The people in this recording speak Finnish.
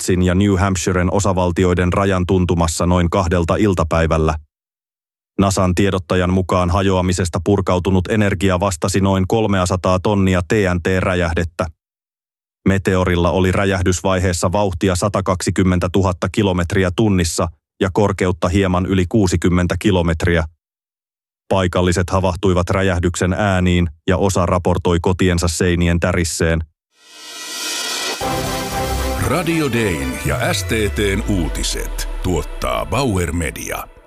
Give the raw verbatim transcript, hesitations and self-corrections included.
Walesin ja New Hampshiren osavaltioiden rajan tuntumassa noin kahdelta iltapäivällä. NASAn tiedottajan mukaan hajoamisesta purkautunut energia vastasi noin kolmesataa tonnia T N T-räjähdettä. Meteorilla oli räjähdysvaiheessa vauhtia sata kaksikymmentätuhatta kilometriä tunnissa ja korkeutta hieman yli kuusikymmentä kilometriä. Paikalliset havahtuivat räjähdyksen ääniin ja osa raportoi kotiensa seinien tärisseen. Radio Dayn ja S T T:n uutiset tuottaa Bauer Media.